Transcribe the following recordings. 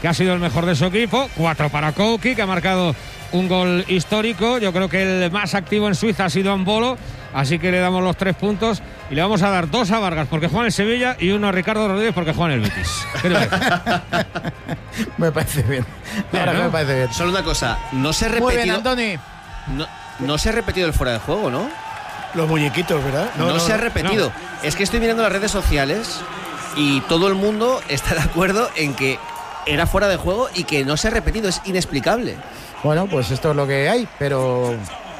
que ha sido el mejor de su equipo. 4 para Kouki, que ha marcado un gol histórico. Yo creo que el más activo en Suiza ha sido Ambolo, así que le damos los 3 puntos y le vamos a dar 2 a Vargas porque juega en Sevilla y 1 a Ricardo Rodríguez porque juega en el Betis. Me parece bien. Ahora ¿no? me parece bien. Solo una cosa, no se ha repetido. Muy bien, Andoni. No se ha repetido el fuera de juego, ¿no? Los muñequitos, ¿verdad? No se ha repetido. Es que estoy mirando las redes sociales y todo el mundo está de acuerdo en que era fuera de juego y que no se ha repetido. Es inexplicable. Bueno, pues esto es lo que hay, pero...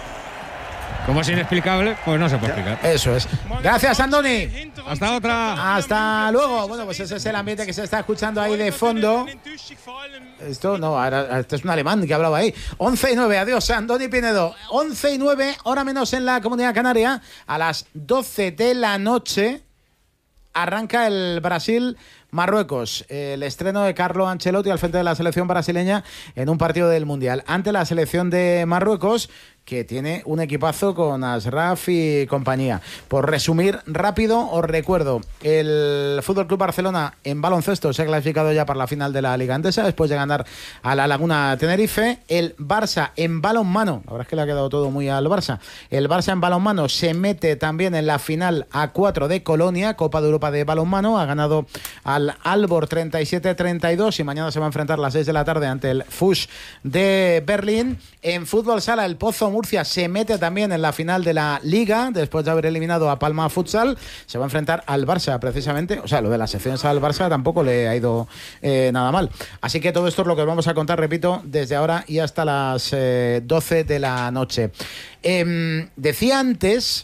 Como es inexplicable, pues no se puede explicar. Eso es. Gracias, Andoni. Hasta otra. Hasta luego. Bueno, pues ese es el ambiente que se está escuchando ahí de fondo. Esto no, ahora, esto es un alemán que hablaba ahí. 11:09, adiós, Andoni Pinedo. 11:09, hora menos en la Comunidad Canaria. A las 12 de la noche arranca el Brasil-Marruecos, el estreno de Carlo Ancelotti al frente de la selección brasileña en un partido del Mundial. Ante la selección de Marruecos, que tiene un equipazo con Ashraf y compañía. Por resumir rápido, os recuerdo, el FC Barcelona en baloncesto se ha clasificado ya para la final de la Liga Endesa después de ganar a la Laguna Tenerife. El Barça en balonmano, la verdad es que le ha quedado todo muy al Barça, el Barça en balonmano se mete también en la final A4 de Colonia, Copa de Europa de balonmano, ha ganado al Aalborg 37-32 y mañana se va a enfrentar a las 6 de la tarde ante el FUS de Berlín. En fútbol sala, el Pozo Murcia se mete también en la final de la Liga después de haber eliminado a Palma Futsal. Se va a enfrentar al Barça precisamente, o sea, lo de las secciones al Barça tampoco le ha ido nada mal. Así que todo esto es lo que os vamos a contar, repito, desde ahora y hasta las 12 de la noche. Decía antes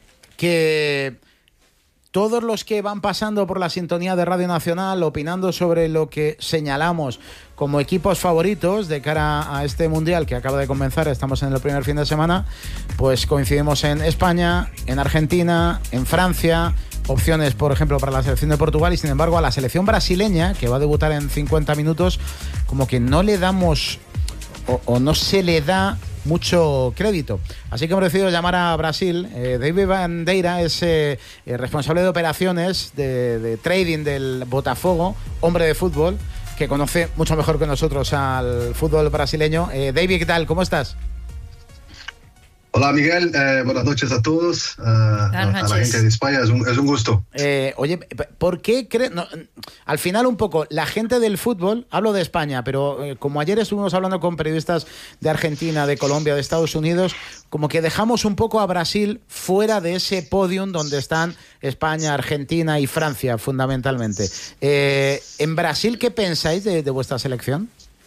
que todos los que van pasando por la sintonía de Radio Nacional opinando sobre lo que señalamos como equipos favoritos de cara a este Mundial que acaba de comenzar, estamos en el primer fin de semana, pues coincidimos en España, en Argentina, en Francia, opciones, por ejemplo, para la selección de Portugal, y sin embargo a la selección brasileña, que va a debutar en 50 minutos, como que no le damos o no se le da mucho crédito. Así que hemos decidido llamar a Brasil. David Bandeira es responsable de operaciones de trading del Botafogo, hombre de fútbol, que conoce mucho mejor que nosotros al fútbol brasileño. David, ¿qué tal? ¿Cómo estás? Hola Miguel, buenas noches a todos, a la gente de España, es un gusto. Oye, ¿por qué crees? No, al final un poco, la gente del fútbol, hablo de España, pero como ayer estuvimos hablando con periodistas de Argentina, de Colombia, de Estados Unidos, como que dejamos un poco a Brasil fuera de ese podium donde están España, Argentina y Francia fundamentalmente. ¿En Brasil qué pensáis de vuestra selección?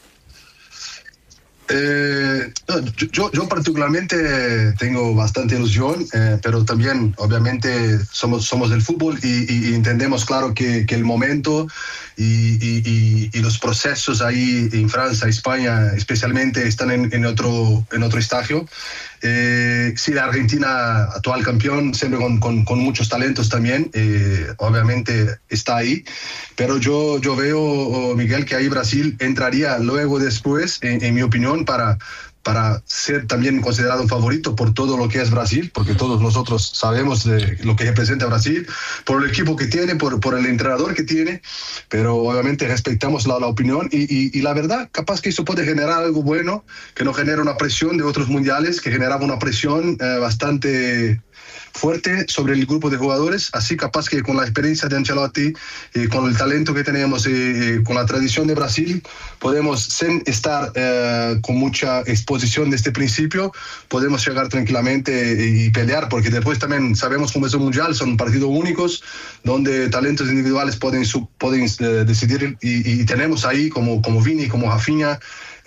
Yo particularmente tengo bastante ilusión, pero también obviamente somos del fútbol y entendemos claro que el momento y los procesos ahí en Francia, España especialmente están en otro estadio. Sí, la Argentina, actual campeón, siempre con muchos talentos también, obviamente está ahí, pero yo veo, Miguel, que ahí Brasil entraría luego después, en mi opinión, para ser también considerado un favorito por todo lo que es Brasil, porque todos nosotros sabemos de lo que representa Brasil, por el equipo que tiene, por el entrenador que tiene, pero obviamente respetamos la opinión y la verdad, capaz que eso puede generar algo bueno, que no genera una presión de otros mundiales, que generaba una presión bastante fuerte sobre el grupo de jugadores, así capaz que con la experiencia de Ancelotti, con el talento que tenemos, con la tradición de Brasil, podemos, sin estar con mucha exposición desde el principio, podemos llegar tranquilamente y pelear, porque después también sabemos cómo es el Mundial, son partidos únicos, donde talentos individuales pueden decidir, y tenemos ahí como Vini, como Rafinha,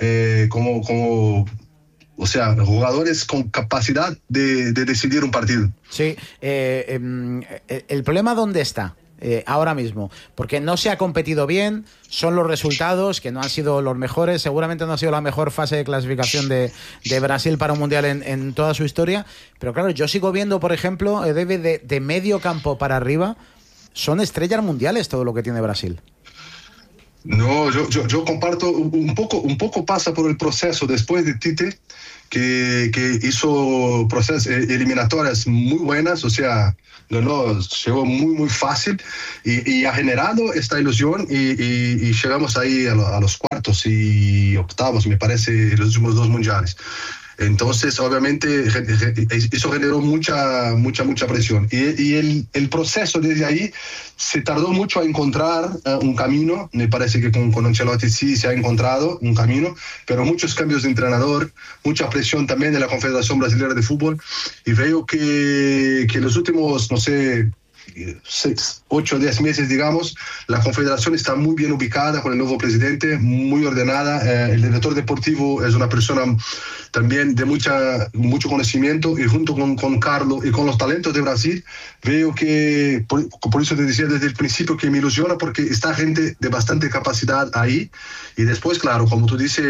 o sea, jugadores con capacidad de decidir un partido. Sí, el problema ¿dónde está? Ahora mismo, porque no se ha competido bien, son los resultados que no han sido los mejores, seguramente no ha sido la mejor fase de clasificación de Brasil para un mundial en toda su historia, pero claro, yo sigo viendo, por ejemplo, de medio campo para arriba, son estrellas mundiales todo lo que tiene Brasil. No, yo comparto un poco pasa por el proceso después de Tite, que hizo procesos eliminatorias muy buenas, o sea, no llegó muy fácil y ha generado esta ilusión y llegamos ahí a los cuartos cuartos y octavos, me parece, en los últimos 2 mundiales. Entonces, obviamente, eso generó mucha presión. Y el proceso desde ahí se tardó mucho a encontrar un camino. Me parece que con Ancelotti sí se ha encontrado un camino, pero muchos cambios de entrenador, mucha presión también de la Confederación Brasileña de Fútbol. Y veo que en los últimos, no sé, 6, 8 o 10 meses, digamos, la Confederación está muy bien ubicada con el nuevo presidente, muy ordenada. El director deportivo es una persona también de mucho conocimiento, y junto con Carlos y con los talentos de Brasil, veo que, por eso te decía desde el principio que me ilusiona, porque está gente de bastante capacidad ahí. Y después, claro, como tú dices,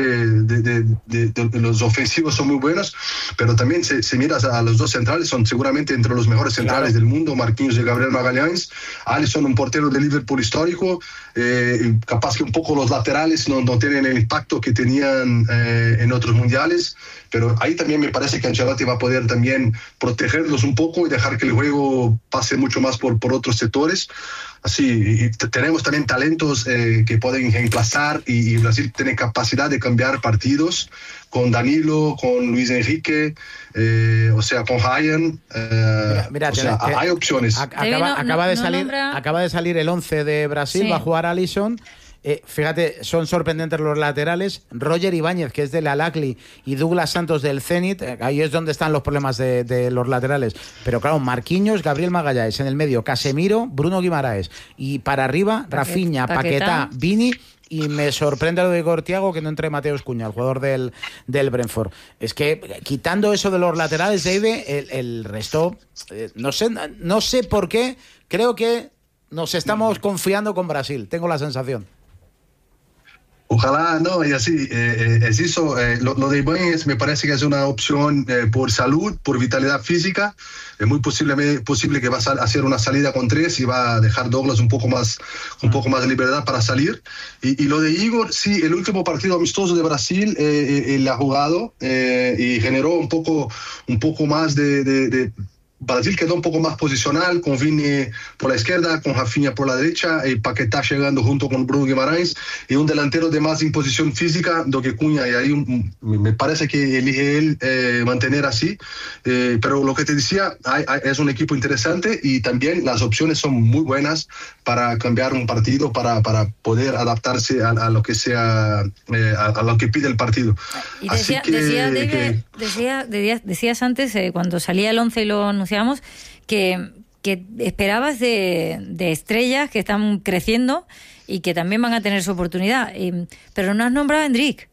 los ofensivos son muy buenos, pero también si miras a los 2 centrales, son seguramente entre los mejores centrales del mundo, Marquinhos y Gabriel Magalhães. Alisson, un portero de Liverpool histórico, capaz que un poco los laterales no tienen el impacto que tenían en otros mundiales, pero ahí también me parece que Ancelotti va a poder también protegerlos un poco y dejar que el juego pase mucho más por otros sectores. Así, y tenemos también talentos que pueden reemplazar, y Brasil tiene capacidad de cambiar partidos con Danilo, con Luis Enrique, o sea, con Ryan. Mira, o sea, hay opciones. Acaba de salir el 11 de Brasil, sí. Va a jugar Alisson. Fíjate, son sorprendentes los laterales. Roger Ibáñez, que es del Al-Ahly, y Douglas Santos del Zenit. Ahí es donde están los problemas de los laterales. Pero claro, Marquinhos, Gabriel Magalhães en el medio, Casemiro, Bruno Guimaraes, y para arriba Rafinha, Paquetá, Vini. Y me sorprende lo de Igor Thiago, que no entre Mateus Cunha, el jugador del Brentford. Es que quitando eso de los laterales, Dave, el resto, no sé por qué, creo que nos estamos confiando con Brasil, tengo la sensación. Ojalá, no, y así, es eso. Lo de Ibáñez me parece que es una opción por salud, por vitalidad física. Es muy posible que va a hacer una salida con 3 y va a dejar Douglas un poco más de libertad para salir. Y lo de Igor, sí, el último partido amistoso de Brasil, él ha jugado y generó un poco más de Brasil quedó un poco más posicional, con Vini por la izquierda, con Rafinha por la derecha, y Paquetá llegando junto con Bruno Guimaraes, y un delantero de más imposición física do que Cunha, y ahí me parece que elige él mantener así. Pero lo que te decía, es un equipo interesante, y también las opciones son muy para cambiar un partido, para poder adaptarse a lo que sea, a lo que pide el partido. Y decías antes, cuando salía el 11 y lo anunciamos, que esperabas de estrellas que están creciendo y que también van a tener su oportunidad, pero no has nombrado a Endrick.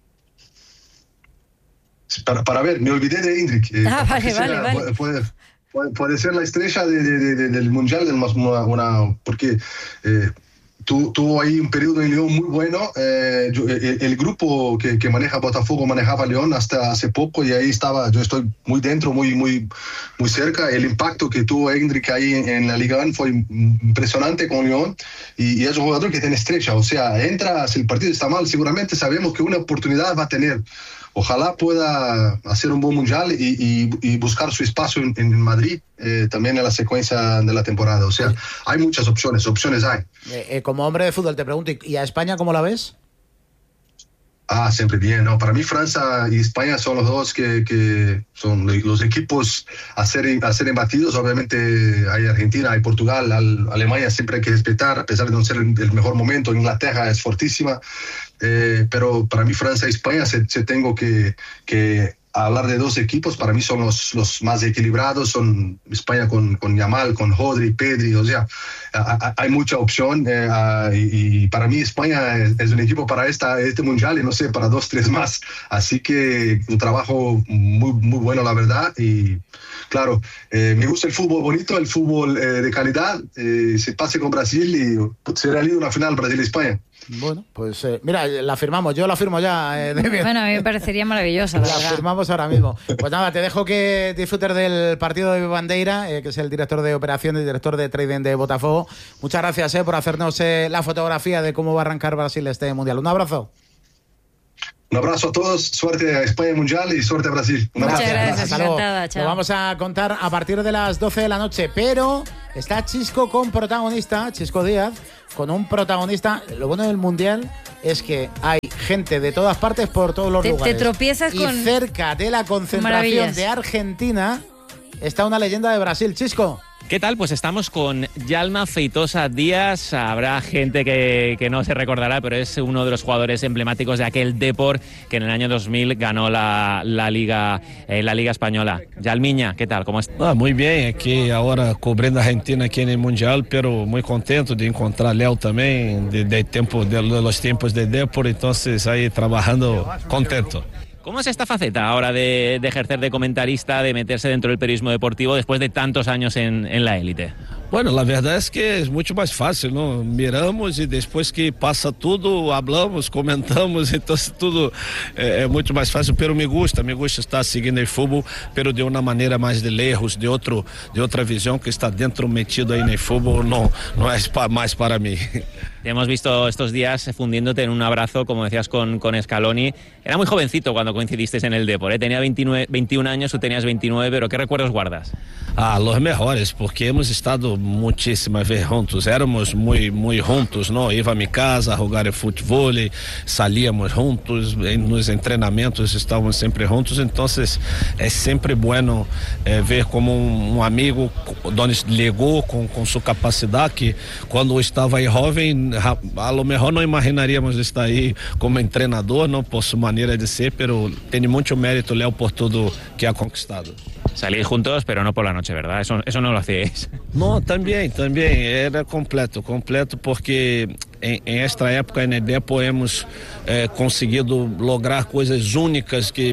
Para ver, me olvidé de Endrick. Vale. Puede ser la estrella del Mundial, porque tuvo ahí un periodo en Lyon muy bueno. El grupo que maneja Botafogo manejaba Lyon hasta hace poco, y ahí yo estoy muy dentro, muy cerca. El impacto que tuvo Endrick ahí en la Liga 1 fue impresionante con Lyon, y es un jugador que tiene estrella. O sea, entra, si el partido está mal, seguramente sabemos que una oportunidad va a tener. Ojalá pueda hacer un buen mundial y buscar su espacio en Madrid, también en la secuencia de la temporada. O sea, hay muchas opciones hay. Como hombre de fútbol te pregunto, ¿y a España cómo la ves? Siempre bien, ¿no? Para mí Francia y España son los dos que son los equipos a ser embatidos. Obviamente hay Argentina, hay Portugal, Alemania siempre hay que respetar, a pesar de no ser el mejor momento. Inglaterra es fortísima, pero para mí Francia y España, se tengo que hablar de dos equipos, para mí son los más equilibrados. Son España con Yamal, con Rodri, Pedri, o sea, hay mucha opción, y para mí España es un equipo para este mundial, y no sé, para 2-3 más. Así que un trabajo muy, muy bueno, la verdad. Y claro, me gusta el fútbol bonito, el fútbol de calidad. Se pase con Brasil y será lindo una final Brasil-España. Bueno, pues mira, la firmamos, yo la firmo ya. Bueno, a mí me parecería maravillosa, la verdad. La firmamos ahora mismo. Pues nada, te dejo que disfrutes del partido de Bandeira, que es el director de operaciones y director de trading de Botafogo. Muchas gracias por hacernos la fotografía de cómo va a arrancar Brasil este mundial. Un abrazo. Un abrazo a todos, suerte a España Mundial y suerte a Brasil. Muchas gracias, encantada, chao. Lo vamos a contar a partir de las 12 de la noche, pero está Chisco con protagonista, Chisco Díaz, con un protagonista. Lo bueno del Mundial es que hay gente de todas partes por todos los lugares. Te tropiezas con... Y cerca de la concentración de Argentina está una leyenda de Brasil. Chisco. ¿Qué tal? Pues estamos con Yalma Feitosa Díaz. Habrá gente que no se recordará, pero es uno de los jugadores emblemáticos de aquel Depor que en el año 2000 ganó la Liga Española. Yalmiña, ¿qué tal? ¿Cómo estás? Muy bien, aquí ahora cubriendo a Argentina aquí en el Mundial, pero muy contento de encontrar a Leo también, de los tiempos de Depor, entonces ahí trabajando contento. ¿Cómo es esta faceta ahora de ejercer de comentarista, de meterse dentro del periodismo deportivo después de tantos años en la élite? Bueno, la verdad es que es mucho más fácil, ¿no? Miramos y después que pasa todo, hablamos, comentamos, entonces todo es mucho más fácil, pero me gusta estar siguiendo el fútbol, pero de una manera más de lejos, de otra visión que está dentro metido ahí en el fútbol, no es más para mí. Te hemos visto estos días fundiéndote en un abrazo, como decías, con Scaloni. Era muy jovencito cuando coincidisteis en el Depor, ¿eh? Tenía 21 años, tú tenías 29, pero ¿qué recuerdos guardas? Los mejores, porque hemos estado muchísimas veces juntos, éramos muy juntos, ¿no? Iba a mi casa a jugar fútbol, salíamos juntos, en los entrenamientos estábamos siempre juntos, entonces es siempre bueno ver como un amigo donde llegó con su capacidad, que cuando estaba ahí joven, a lo mejor no imaginaríamos estar ahí como entrenador, ¿no? Por su manera de ser, pero tiene mucho mérito Leo por todo que ha conquistado. Salís juntos, pero no por la noche, ¿verdad? Eso no lo hacíais. No, también era completo, porque en esta época en el Depor hemos conseguido lograr cosas únicas que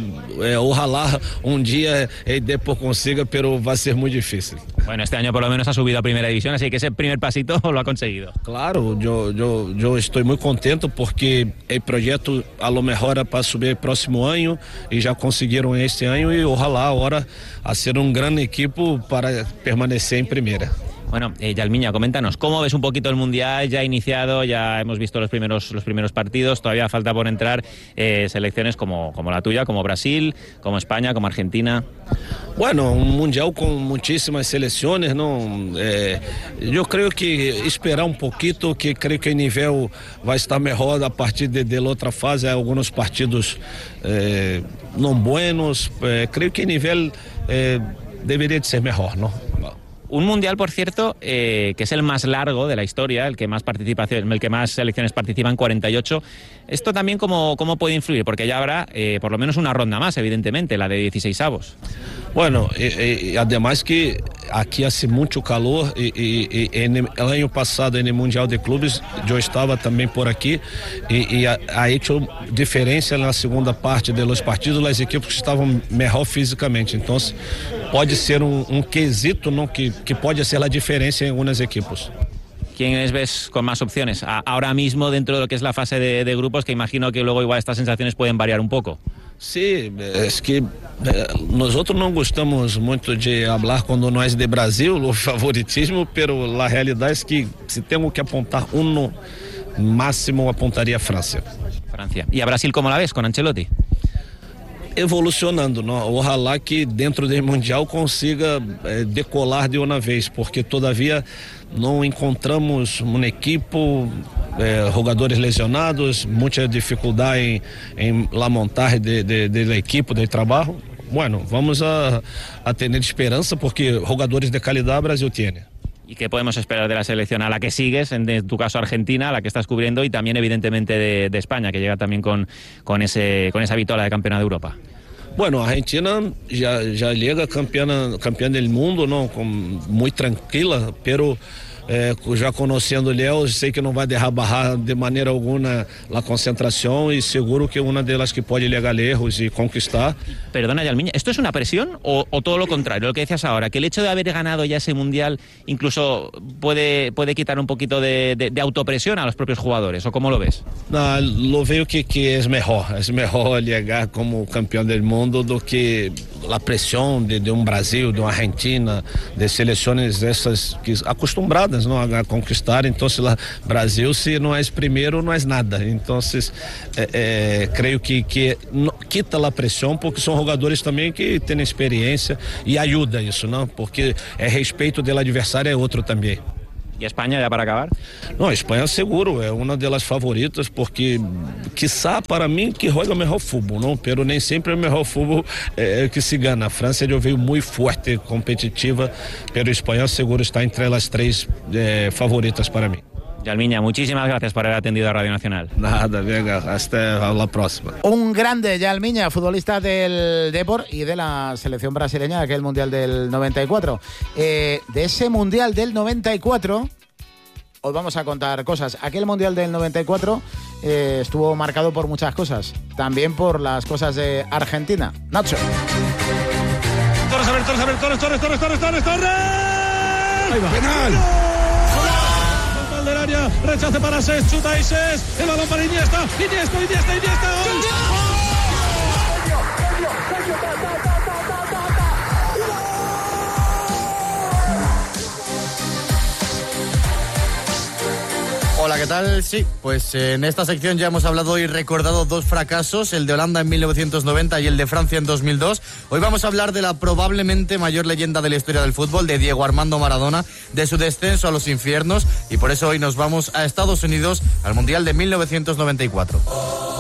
ojalá un día el Depor consiga, pero va a ser muy difícil. Bueno, este año por lo menos ha subido a primera división, así que ese primer pasito lo ha conseguido. Claro, yo estoy muy contento porque el proyecto a lo mejor era para subir el próximo año y ya consiguieron este año y ojalá ahora hacer un gran equipo para permanecer en primera. Bueno, Yalmiña, coméntanos, ¿cómo ves un poquito el Mundial? Ya ha iniciado, ya hemos visto los primeros partidos, todavía falta por entrar selecciones como la tuya, como Brasil, como España, como Argentina. Bueno, un Mundial con muchísimas selecciones, ¿no? Yo creo que esperar un poquito, que creo que el nivel va a estar mejor a partir de la otra fase, algunos partidos no buenos, creo que el nivel debería de ser mejor, ¿no? Un mundial, por cierto, que es el más largo de la historia, el que más selecciones participan, 48. ¿Esto también cómo puede influir? Porque ya habrá por lo menos una ronda más, evidentemente, la de 16avos. Bueno, además que aquí hace mucho calor y en el año pasado en el Mundial de Clubes yo estaba también por aquí y ha hecho diferencia en la segunda parte de los partidos las equipos que estaban mejor físicamente. Entonces pode ser un quesito, ¿no? que puede hacer la diferencia en algunos equipos. ¿Quiénes ves con más opciones ahora mismo dentro de lo que es la fase de grupos, que imagino que luego igual estas sensaciones pueden variar un poco? Sí, es que nosotros no gostamos mucho de hablar cuando no es de Brasil o favoritismo, pero la realidad es que si tengo que apuntar uno, máximo apuntaría a Francia. ¿Y a Brasil cómo la ves con Ancelotti? Evolucionando, ¿no? Ojalá que dentro del Mundial consiga decolar de una vez, porque todavía no encontramos un equipo, jugadores lesionados, mucha dificultad en la montaje del equipo, del trabajo. Bueno, vamos a tener esperanza porque jugadores de calidad Brasil tiene. ¿Y qué podemos esperar de la selección a la que sigues, en tu caso Argentina, a la que estás cubriendo, y también evidentemente de España, que llega también con esa vitola de campeona de Europa? Bueno, Argentina ya llega campeona del mundo, ¿no? Muy tranquila, pero já conhecendo o Léo, sei que não vai derrabar de maneira alguna la concentración y seguro que una de las que puede llegar lejos y conquistar. Perdona, Yalmiña, ¿esto es una presión o todo lo contrario, lo que decías ahora, que el hecho de haber ganado ya ese mundial incluso puede quitar un poquito de autopresión a los propios jugadores, o cómo lo ves? No, lo veo que es mejor llegar como campeón del mundo do que la presión de un Brasil, de una Argentina, de selecciones esas que acostumbradas, ¿no? A conquistar. Entonces Brasil, si no es primero, no es nada. Entonces creo que no, quita la presión, porque son jugadores también que tienen experiencia y ayuda eso, ¿no? Porque el respeto del adversario es otro también. ¿Y España, ya para acabar? Não, a Espanha seguro é uma das favoritas, porque quiçá para mim que joga melhor futebol, não? Pero nem sempre o melhor futebol que se gana. A França já veio muito forte, competitiva, pero a Espanha seguro está entre as 3 favoritas para mim. Yalmiña, muchísimas gracias por haber atendido a Radio Nacional. Nada, venga, hasta la próxima. Un grande, Yalmiña, futbolista del Depor y de la selección brasileña, aquel Mundial del 94. De ese Mundial del 94, os vamos a contar cosas. Aquel Mundial del 94 estuvo marcado por muchas cosas, también por las cosas de Argentina. Nacho. Torres. Ahí va. ¡Penal! Del área, rechace para Cesc, chuta y Cesc, el balón para Iniesta, ¡gol! Hola, ¿qué tal? Sí, pues en esta sección ya hemos hablado y recordado 2 fracasos, el de Holanda en 1990 y el de Francia en 2002. Hoy vamos a hablar de la probablemente mayor leyenda de la historia del fútbol, de Diego Armando Maradona, de su descenso a los infiernos, y por eso hoy nos vamos a Estados Unidos, al Mundial de 1994.